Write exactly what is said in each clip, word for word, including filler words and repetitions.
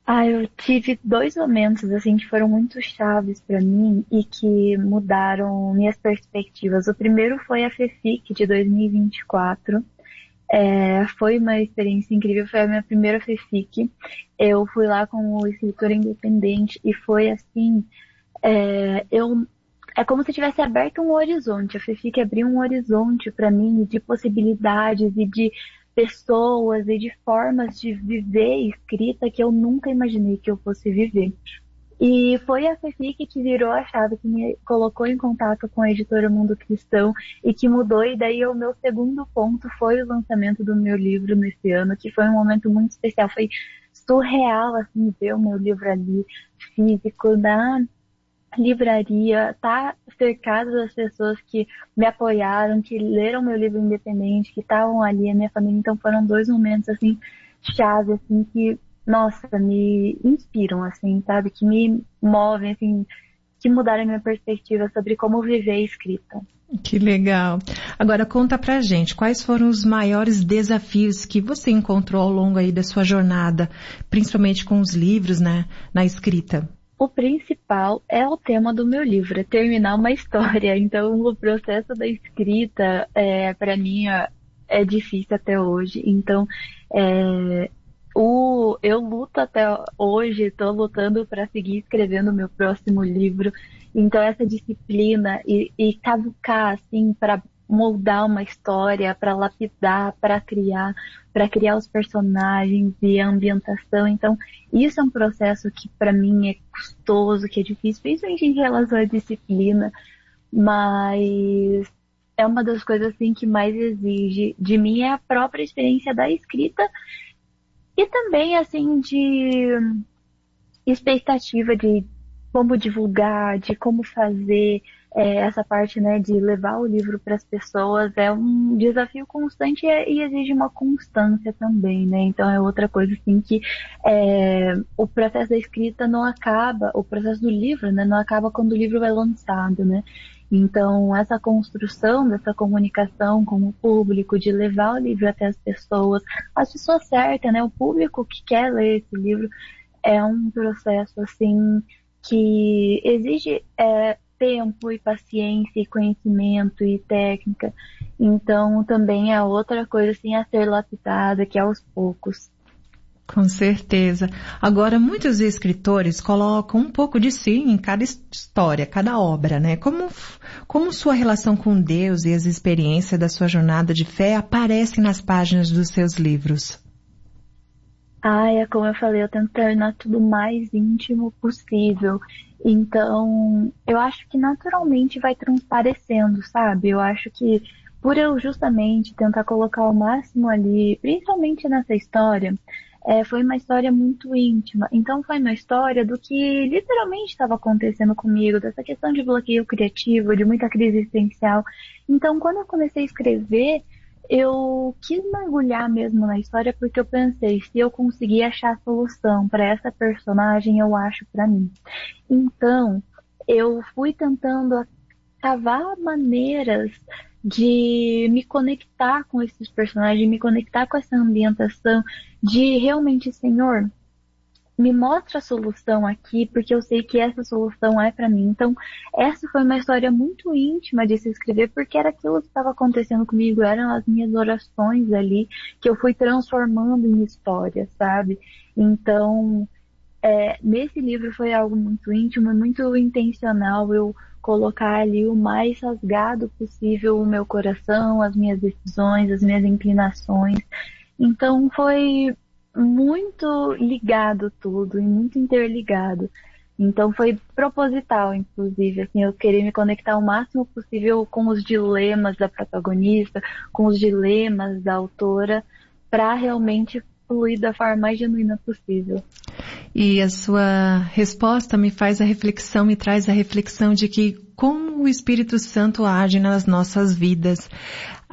Ah, eu tive dois momentos assim que foram muito chaves para mim e que mudaram minhas perspectivas. O primeiro foi a FEFIC de dois mil e vinte e quatro. É, foi uma experiência incrível, foi a minha primeira FEFIC. Eu fui lá como escritora independente e foi assim, é, eu é como se tivesse aberto um horizonte. A FEFIC abriu um horizonte para mim de possibilidades e de pessoas e de formas de viver escrita que eu nunca imaginei que eu fosse viver. E foi a FEFIC que virou a chave, que me colocou em contato com a editora Mundo Cristão e que mudou. E daí o meu segundo ponto foi o lançamento do meu livro nesse ano, que foi um momento muito especial. Foi surreal, assim, ver o meu livro ali físico na livraria, tá cercado das pessoas que me apoiaram, que leram meu livro independente, que estavam ali, a minha família. Então foram dois momentos, assim, chave, assim, que, nossa, me inspiram, assim, sabe? Que me movem, assim, que mudaram a minha perspectiva sobre como viver a escrita. Que legal. Agora conta pra gente, quais foram os maiores desafios que você encontrou ao longo aí da sua jornada, principalmente com os livros, né, na escrita? O principal é o tema do meu livro, é terminar uma história. Então, o processo da escrita, é, para mim, é, é difícil até hoje. Então, é, o, eu luto até hoje, estou lutando para seguir escrevendo o meu próximo livro. Então, essa disciplina e, e cavucar, assim, para moldar uma história, para lapidar, para criar, para criar os personagens e a ambientação. Então, isso é um processo que para mim é custoso, que é difícil, principalmente em relação à disciplina, mas é uma das coisas assim que mais exige de mim é a própria experiência da escrita e também assim de expectativa de como divulgar, de como fazer. É, essa parte, né, de levar o livro para as pessoas é um desafio constante e, e exige uma constância também, né? Então é outra coisa assim que é, o processo da escrita não acaba, o processo do livro, né, não acaba quando o livro é lançado, né? Então essa construção dessa comunicação com o público, de levar o livro até as pessoas, as pessoas certas, né? O público que quer ler esse livro é um processo assim que exige é, tempo e paciência e conhecimento e técnica. Então também é outra coisa assim a ser lapidada, que é aos poucos. Com certeza. Agora, muitos escritores colocam um pouco de si em cada história, cada obra, né? Como, como sua relação com Deus e as experiências da sua jornada de fé aparecem nas páginas dos seus livros? Ah, é como eu falei, eu tento tornar tudo o mais íntimo possível. Então, eu acho que naturalmente vai transparecendo, sabe? Eu acho que por eu justamente tentar colocar o máximo ali, principalmente nessa história, é, foi uma história muito íntima. Então, foi uma história do que literalmente estava acontecendo comigo, dessa questão de bloqueio criativo, de muita crise existencial. Então, quando eu comecei a escrever, eu quis mergulhar mesmo na história porque eu pensei, se eu conseguir achar a solução para essa personagem, eu acho para mim. Então, eu fui tentando cavar maneiras de me conectar com esses personagens, me conectar com essa ambientação, de realmente, Senhor, me mostra a solução aqui, porque eu sei que essa solução é para mim. Então, essa foi uma história muito íntima de se escrever, porque era aquilo que estava acontecendo comigo, eram as minhas orações ali, que eu fui transformando em história, sabe? Então, é, nesse livro foi algo muito íntimo, muito intencional, eu colocar ali o mais rasgado possível o meu coração, as minhas decisões, as minhas inclinações. Então, foi muito ligado tudo e muito interligado. Então foi proposital, inclusive, assim, eu queria me conectar o máximo possível com os dilemas da protagonista, com os dilemas da autora, para realmente fluir da forma mais genuína possível. E a sua resposta me faz a reflexão, me traz a reflexão de que como o Espírito Santo age nas nossas vidas.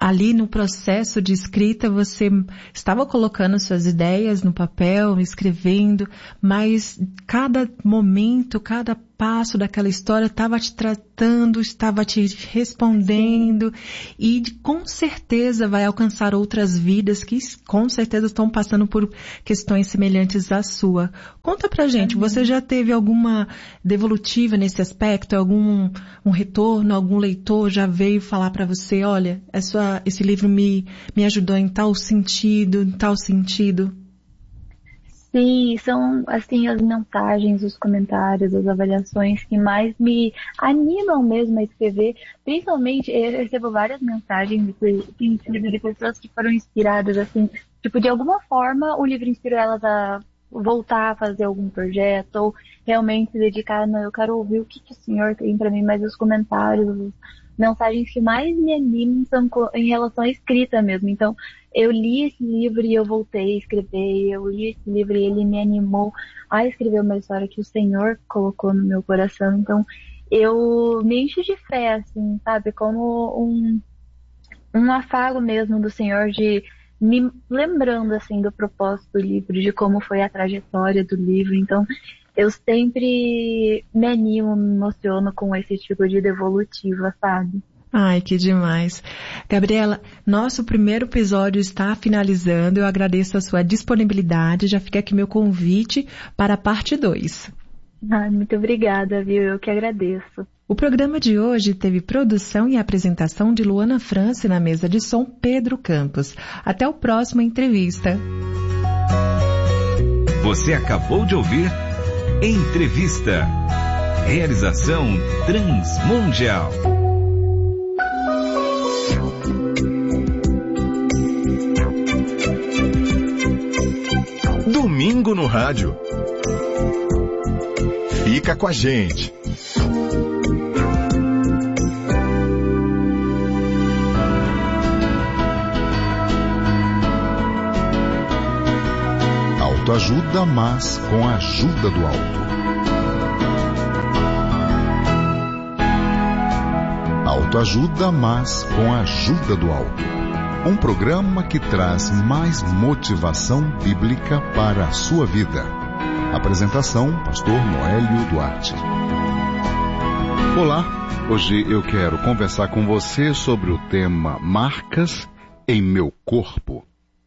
ali no processo de escrita você estava colocando suas ideias no papel, escrevendo, mas cada momento, cada passo daquela história estava te tratando, estava te respondendo e com certeza vai alcançar outras vidas que com certeza estão passando por questões semelhantes à sua. Conta pra gente, você já teve alguma devolutiva nesse aspecto, algum um retorno, algum leitor já veio falar para você, olha, essa, esse livro me, me ajudou em tal sentido, em tal sentido? Sim, são, assim, as mensagens, os comentários, as avaliações que mais me animam mesmo a escrever. Principalmente, eu recebo várias mensagens de, de pessoas que foram inspiradas, assim, tipo, de alguma forma o livro inspirou elas a voltar a fazer algum projeto, ou realmente se dedicar, não, eu quero ouvir o que, que o senhor tem para mim, mas os comentários, as mensagens que mais me animam são em relação à escrita mesmo. Então, eu li esse livro e eu voltei a escrever, eu li esse livro e ele me animou a escrever uma história que o Senhor colocou no meu coração. Então, eu me encho de fé, assim, sabe? Como um, um afago mesmo do Senhor, de me lembrando, assim, do propósito do livro, de como foi a trajetória do livro. Então, eu sempre me animo, me emociono com esse tipo de devolutiva, sabe? Ai, que demais. Gabriela, nosso primeiro episódio está finalizando. Eu agradeço a sua disponibilidade. Já fica aqui meu convite para a parte dois. Ai, muito obrigada, viu? Eu que agradeço. O programa de hoje teve produção e apresentação de Luana França, na mesa de som Pedro Campos. Até o próximo entrevista. Você acabou de ouvir Entrevista. Realização Transmundial. Domingo no rádio. Fica com a gente. Autoajuda, mas com a ajuda do alto. Autoajuda, mas com a ajuda do alto. Um programa que traz mais motivação bíblica para a sua vida. Apresentação, pastor Noélio Duarte. Olá, hoje eu quero conversar com você sobre o tema Marcas em meu corpo.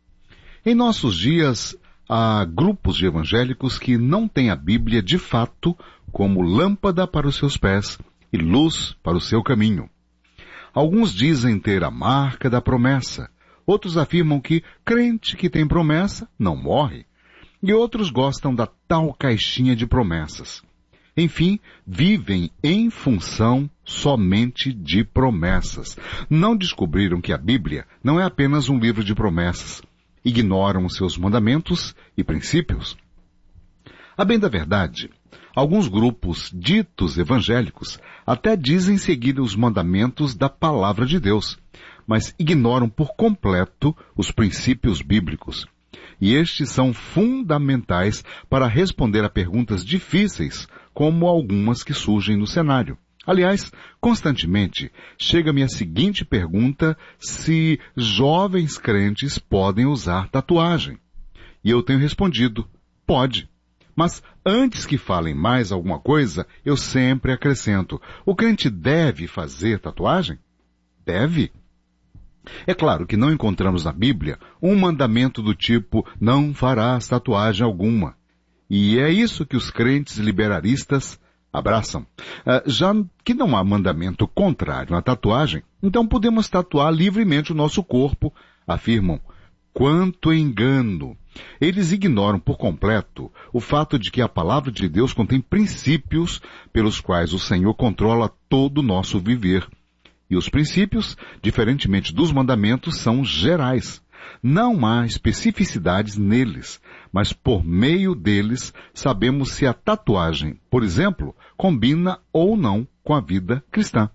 Em nossos dias, há grupos de evangélicos que não têm a Bíblia de fato como lâmpada para os seus pés e luz para o seu caminho. Alguns dizem ter a marca da promessa. Outros afirmam que crente que tem promessa não morre. E outros gostam da tal caixinha de promessas. Enfim, vivem em função somente de promessas. Não descobriram que a Bíblia não é apenas um livro de promessas. Ignoram os seus mandamentos e princípios. A bem da verdade, alguns grupos ditos evangélicos até dizem seguir os mandamentos da palavra de Deus, mas ignoram por completo os princípios bíblicos. E estes são fundamentais para responder a perguntas difíceis, como algumas que surgem no cenário. Aliás, constantemente chega-me a seguinte pergunta se jovens crentes podem usar tatuagem. E eu tenho respondido, pode. Mas antes que falem mais alguma coisa, eu sempre acrescento, o crente deve fazer tatuagem? Deve. É claro que não encontramos na Bíblia um mandamento do tipo, não farás tatuagem alguma. E é isso que os crentes liberaristas abraçam. Uh, já que não há mandamento contrário à tatuagem, então podemos tatuar livremente o nosso corpo, afirmam. Quanto engano! Eles ignoram por completo o fato de que a palavra de Deus contém princípios pelos quais o Senhor controla todo o nosso viver. E os princípios, diferentemente dos mandamentos, são gerais. Não há especificidades neles, mas por meio deles sabemos se a tatuagem, por exemplo, combina ou não com a vida cristã.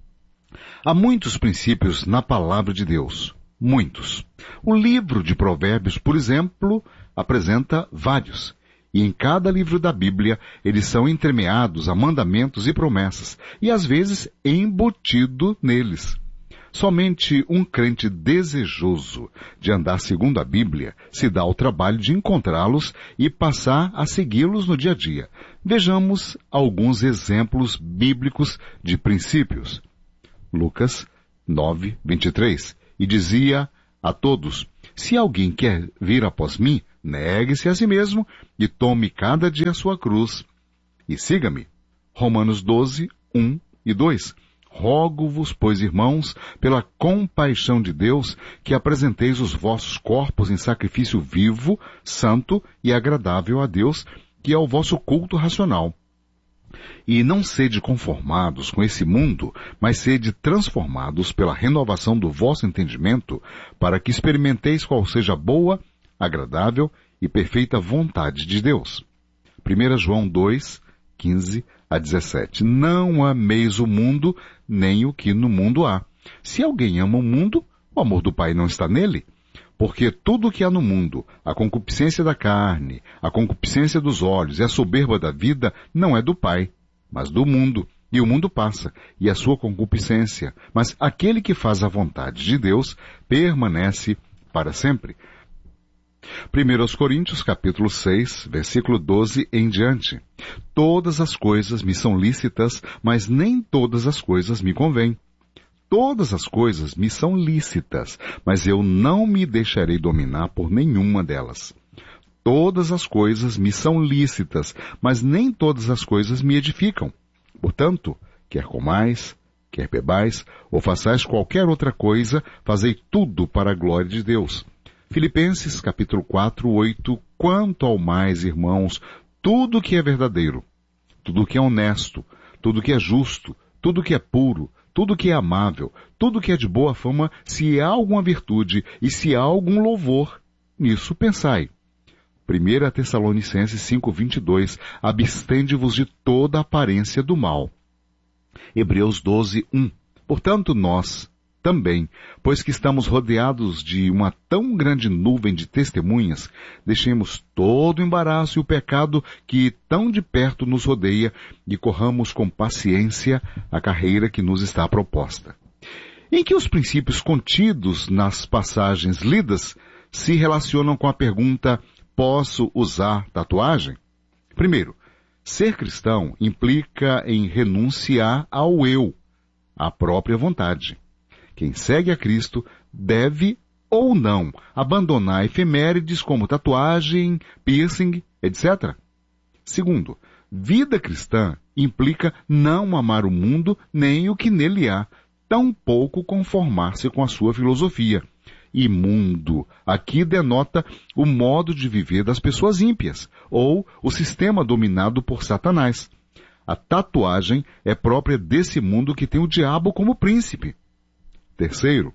Há muitos princípios na palavra de Deus. Muitos. O livro de Provérbios, por exemplo, apresenta vários. E em cada livro da Bíblia, eles são entremeados a mandamentos e promessas, e às vezes embutido neles. Somente um crente desejoso de andar segundo a Bíblia se dá ao trabalho de encontrá-los e passar a segui-los no dia a dia. Vejamos alguns exemplos bíblicos de princípios. Lucas nove, vinte e três. E dizia a todos: se alguém quer vir após mim, negue-se a si mesmo e tome cada dia a sua cruz e siga-me. Romanos doze, um e dois. Rogo-vos, pois, irmãos, pela compaixão de Deus, que apresenteis os vossos corpos em sacrifício vivo, santo e agradável a Deus, que é o vosso culto racional. E não sede conformados com esse mundo, mas sede transformados pela renovação do vosso entendimento, para que experimenteis qual seja a boa, agradável e perfeita vontade de Deus. primeira João dois, quinze a dezessete. Não ameis o mundo, nem o que no mundo há. Se alguém ama o mundo, o amor do Pai não está nele. Porque tudo o que há no mundo, a concupiscência da carne, a concupiscência dos olhos e a soberba da vida, não é do Pai, mas do mundo. E o mundo passa, e a sua concupiscência. Mas aquele que faz a vontade de Deus permanece para sempre. primeira Coríntios, capítulo seis, versículo doze em diante. Todas as coisas me são lícitas, mas nem todas as coisas me convêm. Todas as coisas me são lícitas, mas eu não me deixarei dominar por nenhuma delas. Todas as coisas me são lícitas, mas nem todas as coisas me edificam. Portanto, quer comais, quer bebais, ou façais qualquer outra coisa, fazei tudo para a glória de Deus. Filipenses, capítulo quatro, oito. Quanto ao mais, irmãos, tudo que é verdadeiro, tudo que é honesto, tudo que é justo, tudo que é puro, tudo que é amável, tudo que é de boa fama, se há alguma virtude e se há algum louvor, nisso pensai. primeira Tessalonicenses cinco, vinte e dois. Abstende-vos de toda aparência do mal. Hebreus doze, um. Portanto, nós também, pois que estamos rodeados de uma tão grande nuvem de testemunhas, deixemos todo o embaraço e o pecado que tão de perto nos rodeia e corramos com paciência a carreira que nos está proposta. Em que os princípios contidos nas passagens lidas se relacionam com a pergunta: posso usar tatuagem? Primeiro, ser cristão implica em renunciar ao eu, à própria vontade. Quem segue a Cristo deve ou não abandonar efemérides como tatuagem, piercing, etcétera. Segundo, vida cristã implica não amar o mundo nem o que nele há, tampouco conformar-se com a sua filosofia. E mundo aqui denota o modo de viver das pessoas ímpias, ou o sistema dominado por Satanás. A tatuagem é própria desse mundo que tem o diabo como príncipe. Terceiro,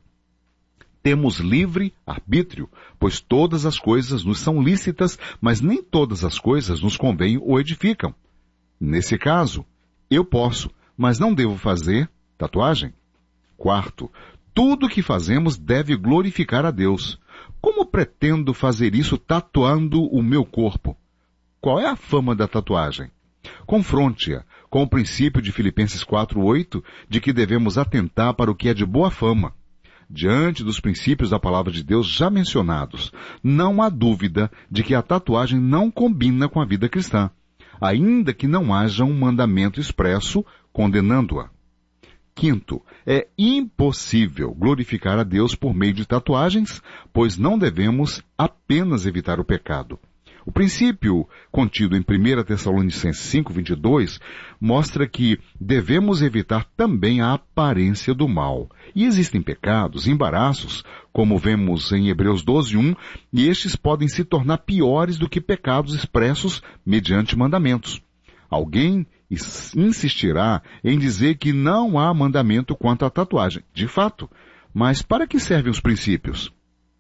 temos livre arbítrio, pois todas as coisas nos são lícitas, mas nem todas as coisas nos convêm ou edificam. Nesse caso, eu posso, mas não devo fazer tatuagem. Quarto, tudo o que fazemos deve glorificar a Deus. Como pretendo fazer isso tatuando o meu corpo? Qual é a fama da tatuagem? Confronte-a com o princípio de Filipenses quatro, oito, de que devemos atentar para o que é de boa fama. Diante dos princípios da palavra de Deus já mencionados, não há dúvida de que a tatuagem não combina com a vida cristã, ainda que não haja um mandamento expresso condenando-a. Quinto, é impossível glorificar a Deus por meio de tatuagens, pois não devemos apenas evitar o pecado. O princípio contido em primeira Tessalonicenses cinco, vinte e dois mostra que devemos evitar também a aparência do mal. E existem pecados, embaraços, como vemos em Hebreus doze, um, e estes podem se tornar piores do que pecados expressos mediante mandamentos. Alguém insistirá em dizer que não há mandamento quanto à tatuagem. De fato, mas para que servem os princípios?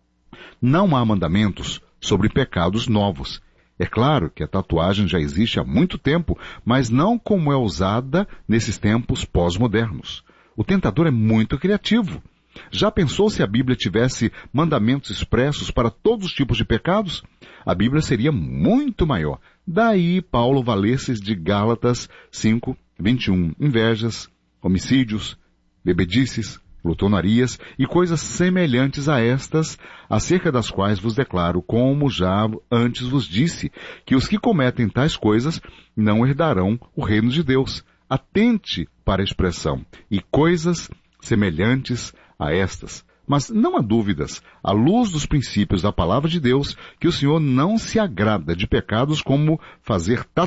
Não há mandamentos sobre pecados novos. É claro que a tatuagem já existe há muito tempo, mas não como é usada nesses tempos pós-modernos. O tentador é muito criativo. Já pensou se a Bíblia tivesse mandamentos expressos para todos os tipos de pecados? A Bíblia seria muito maior. Daí Paulo valer-se de Gálatas cinco, vinte e um. Invejas, homicídios, bebedices, glutonarias e coisas semelhantes a estas, acerca das quais vos declaro, como já antes vos disse, que os que cometem tais coisas não herdarão o reino de Deus. Atente para a expressão, e coisas semelhantes a estas. Mas não há dúvidas, à luz dos princípios da palavra de Deus, que o Senhor não se agrada de pecados como fazer